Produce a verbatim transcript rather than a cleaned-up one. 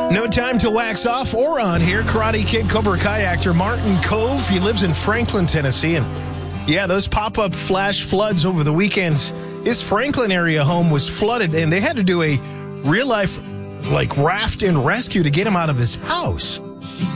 No time to wax off or on here. Karate Kid Cobra Kai actor Martin Kove. He lives in Franklin, Tennessee. And yeah, those pop-up flash floods over the weekends. His Franklin area home was flooded, and they had to do a real-life, like, raft and rescue to get him out of his house.